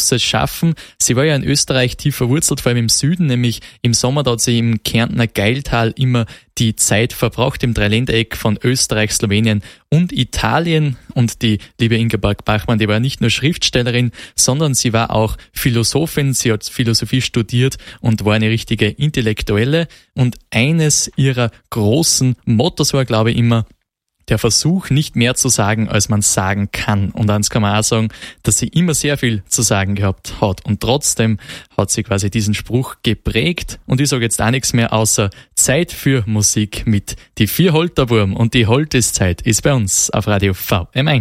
Großes schaffen. Sie war ja in Österreich tief verwurzelt, vor allem im Süden, nämlich im Sommer, da hat sie im Kärntner Geiltal immer die Zeit verbracht, im Dreiländereck von Österreich, Slowenien und Italien. Und die liebe Ingeborg Bachmann, die war nicht nur Schriftstellerin, sondern sie war auch Philosophin. Sie hat Philosophie studiert und war eine richtige Intellektuelle. Und eines ihrer großen Mottos war, glaube ich, immer, der Versuch, nicht mehr zu sagen, als man sagen kann. Und eins kann man auch sagen, dass sie immer sehr viel zu sagen gehabt hat. Und trotzdem hat sie quasi diesen Spruch geprägt. Und ich sage jetzt auch nichts mehr, außer Zeit für Musik mit die 4 Holterwurm. Und die Holteszeit ist bei uns auf Radio VM1.